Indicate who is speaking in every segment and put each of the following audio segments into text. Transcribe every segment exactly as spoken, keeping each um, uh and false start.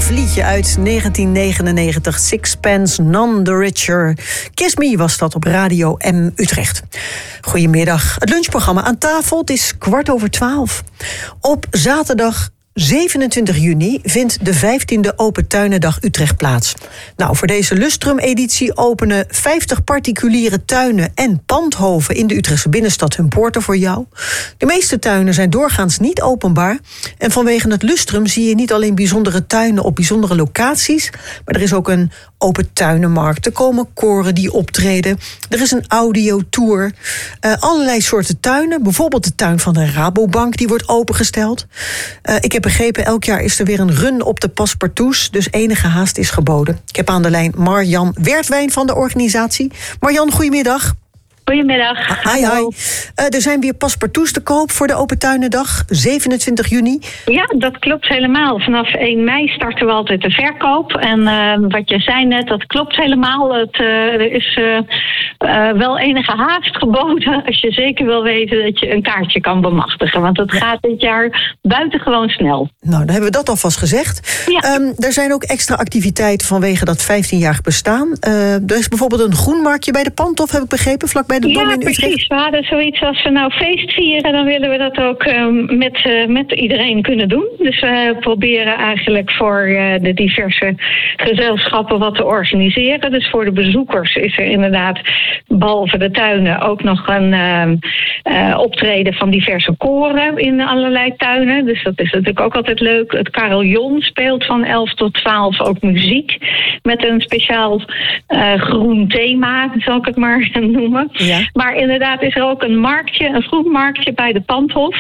Speaker 1: lief liedje uit negentien negenennegentig. Sixpence None the Richer. Kiss Me was dat op Radio M Utrecht. Goedemiddag. Het lunchprogramma aan tafel. Het is kwart over twaalf. Op zaterdag zevenentwintig juni vindt de vijftiende Open Tuinendag Utrecht plaats. Nou, voor deze Lustrum-editie openen vijftig particuliere tuinen en pandhoven in de Utrechtse binnenstad hun poorten voor jou. De meeste tuinen zijn doorgaans niet openbaar. En vanwege het Lustrum zie je niet alleen bijzondere tuinen op bijzondere locaties, maar er is ook een open tuinenmarkt. Er komen koren die optreden. Er is een audiotour. Uh, allerlei soorten tuinen. Bijvoorbeeld de tuin van de Rabobank, die wordt opengesteld. Uh, ik heb begrepen, elk jaar is er weer een run op de paspartouts. Dus enige haast is geboden. Ik heb aan de lijn Marjan Wertwijn van de organisatie. Marjan, goedemiddag.
Speaker 2: Goedemiddag.
Speaker 1: Hi, hi. Uh, er zijn weer paspartouts te koop voor de Open Tuinendag, zevenentwintig juni.
Speaker 2: Ja, dat klopt helemaal. Vanaf één mei starten we altijd de verkoop. En uh, wat je zei net, dat klopt helemaal. Het, uh, er is uh, uh, wel enige haast geboden als je zeker wil weten dat je een kaartje kan bemachtigen. Want het gaat dit jaar buitengewoon snel.
Speaker 1: Nou, dan hebben we dat alvast gezegd.
Speaker 2: Ja.
Speaker 1: Um, er zijn ook extra activiteiten vanwege dat vijftienjarig bestaan. Uh, er is bijvoorbeeld een groenmarktje bij de Pandhof, heb ik begrepen, vlakbij de Dom
Speaker 2: ja,
Speaker 1: in Utrecht.
Speaker 2: Precies. We hadden zoiets als we nou feest vieren, dan willen we dat ook um, met, uh, met iedereen kunnen doen. Dus we proberen eigenlijk voor uh, de diverse gezelschappen wat te organiseren. Dus voor de bezoekers is er inderdaad, behalve de tuinen, ook nog een uh, uh, optreden van diverse koren in allerlei tuinen. Dus dat is natuurlijk ook altijd leuk. Het carillon speelt van elf tot twaalf ook muziek met een speciaal uh, groen thema, zal ik het maar noemen.
Speaker 1: Ja.
Speaker 2: Maar inderdaad is er ook een marktje, een groenmarktje bij de Pandhof.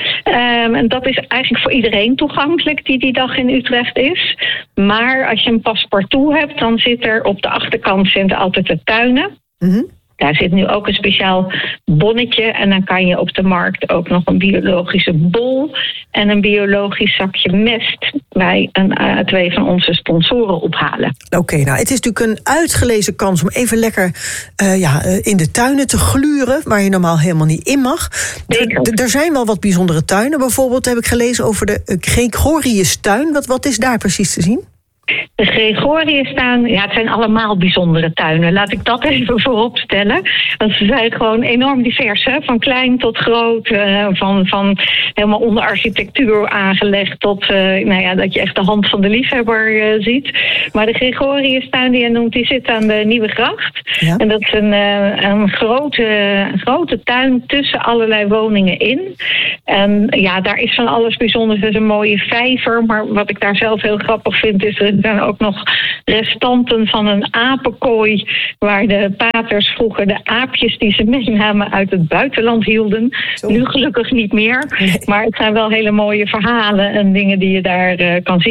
Speaker 2: Um, en dat is eigenlijk voor iedereen toegankelijk die die dag in Utrecht is. Maar als je een paspartout hebt, dan zit er op de achterkant zitten altijd de tuinen.
Speaker 1: Mm-hmm.
Speaker 2: Daar zit nu ook een speciaal bonnetje en dan kan je op de markt ook nog een biologische bol en een biologisch zakje mest bij een, uh, twee van onze sponsoren ophalen.
Speaker 1: Oké, okay, nou, het is natuurlijk een uitgelezen kans om even lekker uh, ja, uh, in de tuinen te gluren, waar je normaal helemaal niet in mag. D- er zijn wel wat bijzondere tuinen. Bijvoorbeeld heb ik gelezen over de uh, Gregoriustuin. Wat, wat is daar precies te zien?
Speaker 2: De Gregoriustuin, ja, het zijn allemaal bijzondere tuinen. Laat ik dat even voorop stellen. Want ze zijn gewoon enorm divers, hè? Van klein tot groot, uh, van, van helemaal onder architectuur aangelegd tot, uh, nou ja, dat je echt de hand van de liefhebber uh, ziet. Maar de Gregoriustuin die je noemt, die zit aan de Nieuwe Gracht. Ja. En dat is een, uh, een grote, grote tuin tussen allerlei woningen in. En ja, daar is van alles bijzonders. Er is een mooie vijver, maar wat ik daar zelf heel grappig vind is, er zijn ook nog restanten van een apenkooi waar de paters vroeger de aapjes die ze meenamen uit het buitenland hielden. Zo. Nu gelukkig niet meer. Nee. Maar het zijn wel hele mooie verhalen en dingen die je daar uh, kan zien.